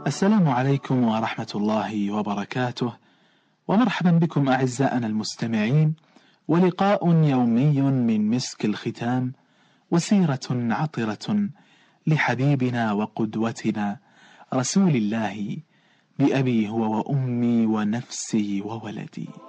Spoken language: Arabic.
السلام عليكم ورحمة الله وبركاته، ومرحبا بكم أعزائنا المستمعين، ولقاء يومي من مسك الختام، وسيرة عطرة لحبيبنا وقدوتنا رسول الله بأبي هو وأمي ونفسي وولدي.